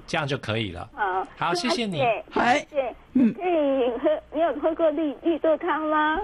这样就可以了。好，谢谢你。 谢谢。可以喝，你有喝过绿豆汤吗？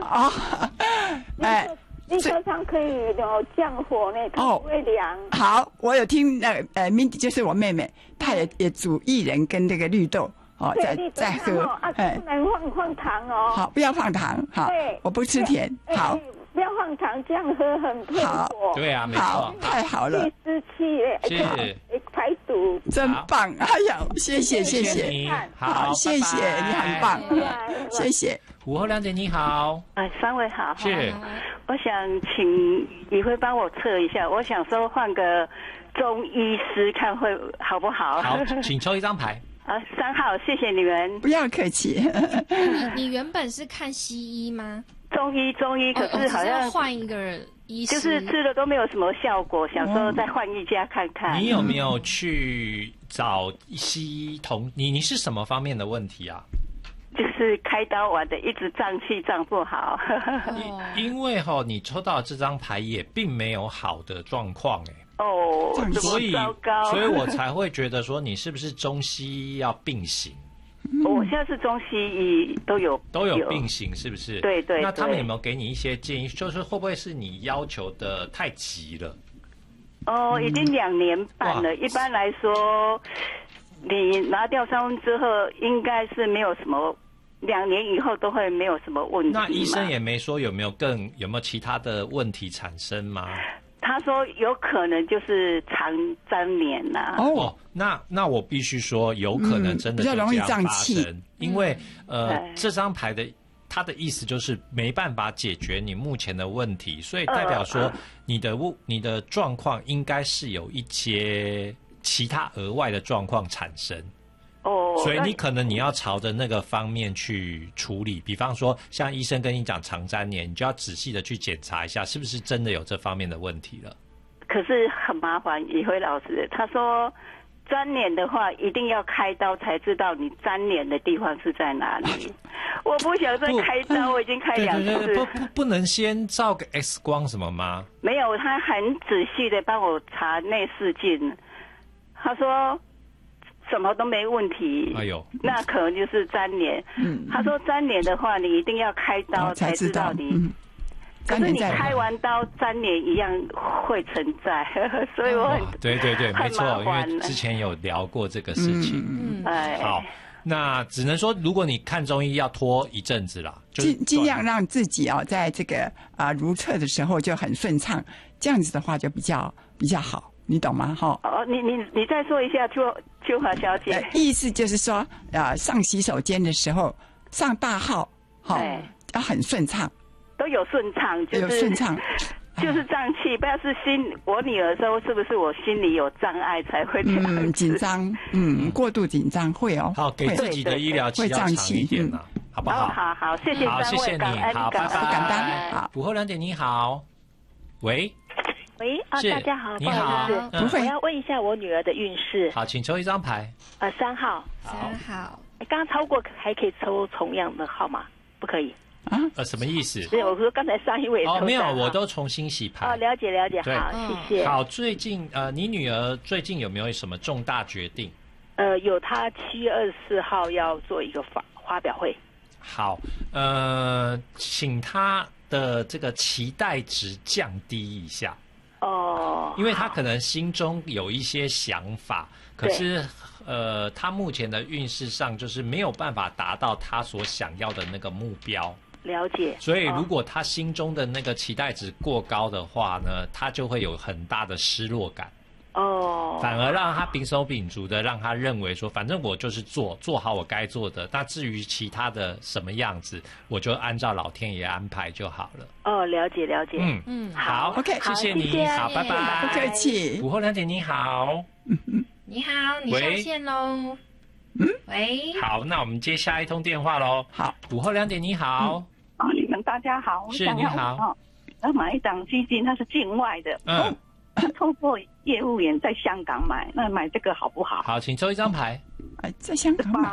绿豆汤可以有降火呢，它不会凉。 好，我有听Mindy 就是我妹妹，她也煮薏仁跟那个绿豆在喝。 不能放糖哦。 好，不要放糖。好，我不吃甜。好。 不要放糖，这样喝很痛苦。 对啊，没错， 太好了。 湿气是排毒， 真棒！哎呀，谢谢。 好， 谢谢你，很棒，谢谢。 午后2点，你好。 三位好。 是， 我想请宇辉帮我测一下，我想说换个中医师看会好不好？ 好，请抽一张牌。 3号，谢谢你们。 不要客气。 你原本是看西医吗？ 中医，可是好像换一个医师， 就是吃了都没有什么效果，想说再换一家看看。 你有没有去找西医你是什么方面的问题啊？ 就是开刀完的，一直胀气胀不好。 因为你抽到这张牌也并没有好的状况所以我才会觉得说你是不是中西医要并行？ 我现在是中西医都有并行，是不是？ 对。 那他们有没有给你一些建议？就是会不会是你要求的太急了？ 已经2年半了。一般来说，你拿掉3分之后，应该是没有什么，2年以后都会没有什么问题。 那医生也没说有没有其他的问题产生吗？ 他说有可能就是肠粘连呐。 那我必须说，有可能真的比较容易胀气， 因为这张牌的它的意思就是没办法解决你目前的问题，所以代表说你的状况应该是有一些其他额外的状况产生。所以你要朝着那个方面去处理，比方说像医生跟你讲肠粘连，你就要仔细的去检查一下是不是真的有这方面的问题了。 可是很麻烦，宇辉老师他说粘连的话一定要开刀才知道你粘连的地方是在哪里。我不想再开刀，我已经开2次。 不能先照个 X 光什么吗？ 没有，他很仔细的帮我查内视镜，他说什么都没问题。那可能就是粘连。他说粘连的话，你一定要开刀才知道你。可是你开完刀粘连一样会存在，所以我很对，没错，因为之前有聊过这个事情。好，那只能说，如果你看中医要拖一阵子啦， 尽量让自己在这个如厕的时候就很顺畅，这样子的话就比较好。你懂吗？ 你再说一下，秋华小姐。 意思就是说，上洗手间的时候，上大号，要很顺畅， 都有顺畅，就是胀气。不知道是我女儿说是不是我心里有障碍才会这样紧张，过度紧张会好，给自己的医疗期要长一点啊，好不好？ 好，谢谢 3位，谢谢你，好，拜拜。 好， 午后2点，你好，喂， 大家好， 你好， 不会， 我要问一下我女儿的运势。 好，请抽一张牌。 3号。 3号。 刚刚超过还可以抽同样的号码，不可以？ 什么意思？ 我说刚才上一位没有，我都重新洗牌。 了解，好，谢谢。 好，最近你女儿最近有没有什么重大决定？ 有，她7月24号要做一个发表会。 好，请她的这个期待值降低一下。因为他可能心中有一些想法，可是他目前的运势上就是没有办法达到他所想要的那个目标。 了解。 所以如果他心中的那个期待值过高的话呢，他就会有很大的失落感。反而让他秉手秉足的，让他认为说，反正我就是做好我该做的，那至于其他的什么样子，我就按照老天爷安排就好了。 了解。 好 ，OK， 谢谢你，好，拜拜， 不客气。 午后2点，你好， 你好，你上线喽。喂， 好，那我们接下一通电话喽。 好， 午后2点，你好， 你们大家好， 是你好， 要买一档基金，它是境外的，透过业务员在香港买，那买这个好不好？ 好，请抽一张牌。 在香港买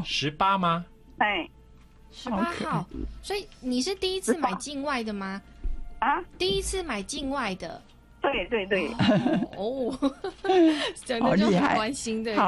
18吗 ？18号，所以你是第一次买境外的吗？第一次买境外的。 对。 真的就很关心的。